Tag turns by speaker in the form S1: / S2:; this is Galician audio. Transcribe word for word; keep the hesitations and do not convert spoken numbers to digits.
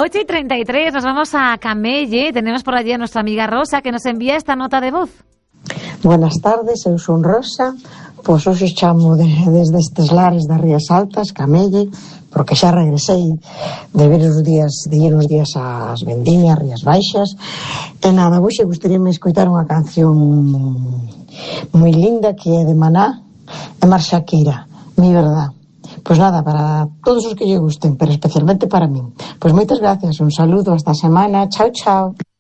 S1: ocho y treinta y tres, nos vamos a Camelle. Tenemos por allí a nuestra amiga Rosa, que nos envía esta nota de voz.
S2: Buenas tardes, eu son Rosa. Pois hoxe chamo de, desde estes lares das Rías Altas, Camelle, porque xa regresei de ver os días, de ir uns días ás Vendimias, Rías Baixas. E nada, hoxe gustaríame escoitar unha canción moi linda que é de Maná e Mar Shakira, mi verdad. Pois nada, para todos os que lle gusten, pero especialmente para min. Pois moitas gracias, un saludo, hasta a semana, chao, chao.